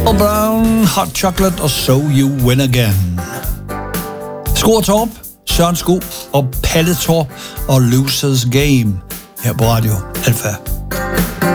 Og Brown, Hot Chocolate og So You Win Again. Skor Torp, Søren Sko og Palle Torp og Losers Game her på Radio Alpha.